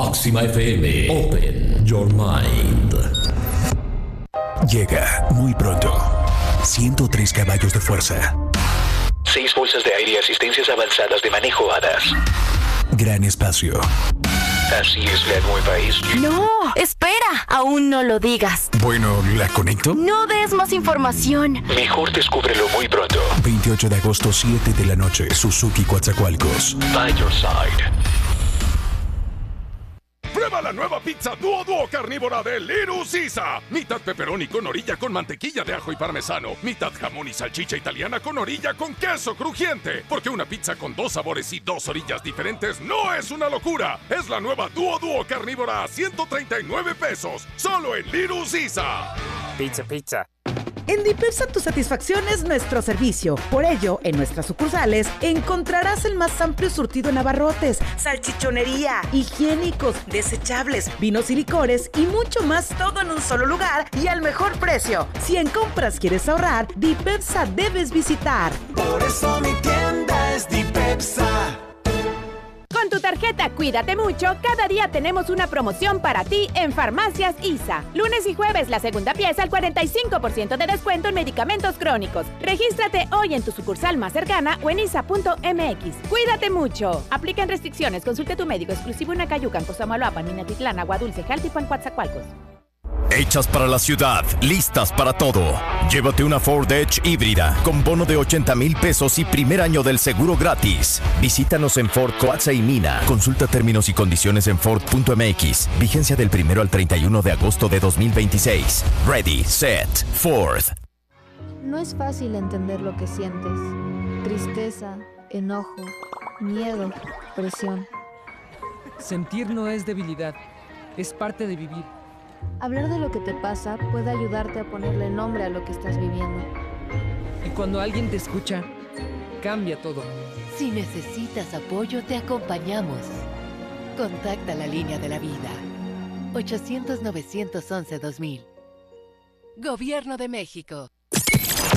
Máxima FM. Open your mind. Llega muy pronto. 103 caballos de fuerza. 6 bolsas de aire y asistencias avanzadas de manejo HADAS. Gran espacio. Así es la nueva SUV. No, espera, aún no lo digas. Bueno, ¿la conecto? No des más información. Mejor descúbrelo muy pronto. 28 de agosto, 7 de la noche, Suzuki Coatzacoalcos. By your side. Prueba la nueva pizza Duo carnívora de Little Caesar. Mitad pepperoni con orilla con mantequilla de ajo y parmesano. Mitad jamón y salchicha italiana con orilla con queso crujiente. Porque una pizza con 2 sabores y 2 orillas diferentes no es una locura. Es la nueva Duo carnívora a 139 pesos. Solo en Little Caesar. Pizza. En Dipepsa tu satisfacción es nuestro servicio. Por ello, en nuestras sucursales encontrarás el más amplio surtido en abarrotes, salchichonería, higiénicos, desechables, vinos y licores y mucho más, todo en un solo lugar y al mejor precio. Si en compras quieres ahorrar, Dipepsa debes visitar. Por eso mi tienda es Dipepsa. Con tu tarjeta Cuídate Mucho, cada día tenemos una promoción para ti en Farmacias ISA. Lunes y jueves, la segunda pieza al 45% de descuento en medicamentos crónicos. Regístrate hoy en tu sucursal más cercana o en isa.mx. Cuídate mucho. Aplican restricciones. Consulte tu médico exclusivo en Acayucan, Cosamaloapan, Minatitlán, Agua Dulce, Jaltipan, Coatzacoalcos. Hechas para la ciudad, listas para todo. Llévate una Ford Edge híbrida con bono de 80,000 pesos y primer año del seguro gratis. Visítanos en Ford Coatza y Mina. Consulta términos y condiciones en Ford.mx. Vigencia del 1 al 31 de agosto de 2026. Ready, set, Ford. No es fácil entender lo que sientes. Tristeza, enojo, miedo, presión. Sentir no es debilidad, es parte de vivir. Hablar de lo que te pasa puede ayudarte a ponerle nombre a lo que estás viviendo. Y cuando alguien te escucha, cambia todo. Si necesitas apoyo, te acompañamos. Contacta la línea de la vida. 800-911-2000. Gobierno de México.